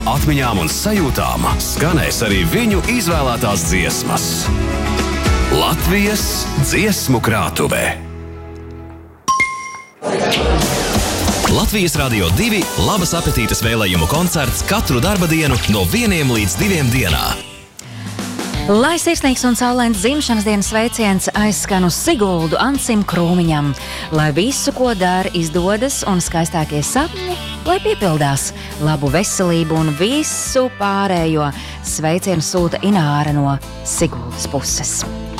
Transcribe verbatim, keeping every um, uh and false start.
Atmiņām un sajūtām skanēs arī viņu izvēlētās dziesmas. Latvijas dziesmu krātuvē. Latvijas Radio divi labas apetītes vēlējumu koncerts katru darba dienu no vieniem līdz diviem dienā. Lai sirsnīgs un saulains dzimšanas dienas sveiciens aizskan uz Siguldu Ansim Krūmiņam. Lai visu, ko dara, izdodas un skaistākie sapņi, lai piepildās. Labu veselību un visu pārējo sveicienu sūta Ināra no Siguldas puses.